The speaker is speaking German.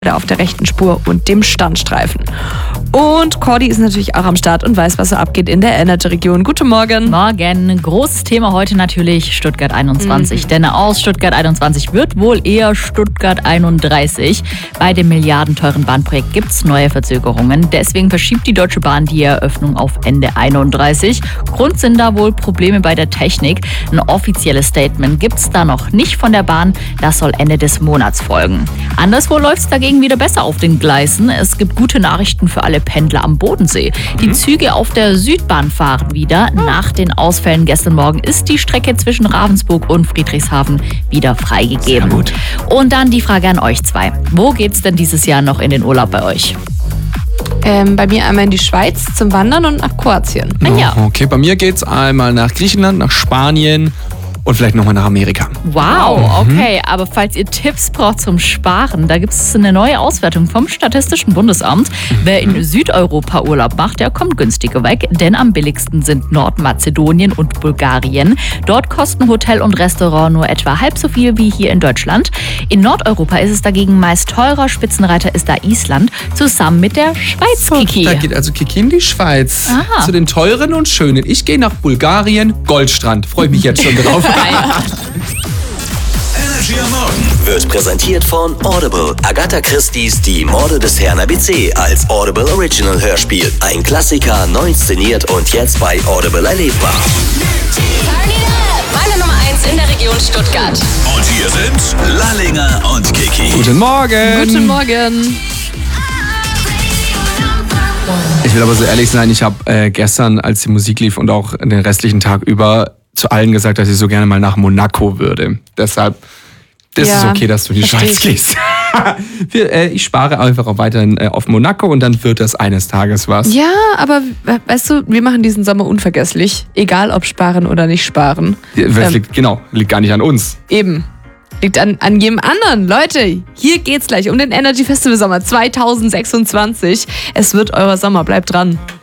auf der rechten Spur und dem Standstreifen. Und Cordy ist natürlich auch am Start und weiß, was so abgeht in der Energy-Region. Guten Morgen. Morgen. Großes Thema heute natürlich Stuttgart 21. Denn aus Stuttgart 21 wird wohl eher Stuttgart 31. Bei dem milliardenteuren Bahnprojekt gibt es neue Verzögerungen. Deswegen verschiebt die Deutsche Bahn die Eröffnung auf Ende 31. Grund sind da wohl Probleme bei der Technik. Ein offizielles Statement gibt es da noch nicht von der Bahn. Das soll Ende des Monats folgen. Anderswo läuft es dagegen wieder besser auf den Gleisen. Es gibt gute Nachrichten für alle Pendler am Bodensee. Die Züge auf der Südbahn fahren wieder. Nach den Ausfällen gestern Morgen ist die Strecke zwischen Ravensburg und Friedrichshafen wieder freigegeben. Sehr gut. Und dann die Frage an euch zwei. Wo geht's denn dieses Jahr noch in den Urlaub bei euch? Bei mir einmal in die Schweiz zum Wandern und nach Kroatien. Ja. Okay, bei mir geht's einmal nach Griechenland, nach Spanien und vielleicht nochmal nach Amerika. Wow, okay. Aber falls ihr Tipps braucht zum Sparen, da gibt es eine neue Auswertung vom Statistischen Bundesamt. Wer in Südeuropa Urlaub macht, der kommt günstiger weg, denn am billigsten sind Nordmazedonien und Bulgarien. Dort kosten Hotel und Restaurant nur etwa halb so viel wie hier in Deutschland. In Nordeuropa ist es dagegen meist teurer. Spitzenreiter ist da Island, zusammen mit der Schweiz, Kiki. Da geht also Kiki in die Schweiz. Aha. Zu den teuren und schönen. Ich gehe nach Bulgarien, Goldstrand. Freue ich mich jetzt schon drauf. Energy am Morgen wird präsentiert von Audible. Agatha Christie's Die Morde des Herrn ABC als Audible Original Hörspiel. Ein Klassiker, neu inszeniert und jetzt bei Audible erlebbar. Meine Nummer 1 in der Region Stuttgart. Und hier sind Lallinger und Kiki. Guten Morgen. Guten Morgen. Ich will aber so ehrlich sein, ich habe gestern, als die Musik lief und auch den restlichen Tag über, zu allen gesagt, dass ich so gerne mal nach Monaco würde. Deshalb, das ist okay, dass du in die Schweiz gehst. Ich spare einfach auch weiterhin auf Monaco und dann wird das eines Tages was. Ja, aber weißt du, wir machen diesen Sommer unvergesslich. Egal ob sparen oder nicht sparen. Liegt gar nicht an uns. Eben. Liegt an jedem anderen. Leute, hier geht's gleich um den Energy Festival Sommer 2026. Es wird euer Sommer. Bleibt dran.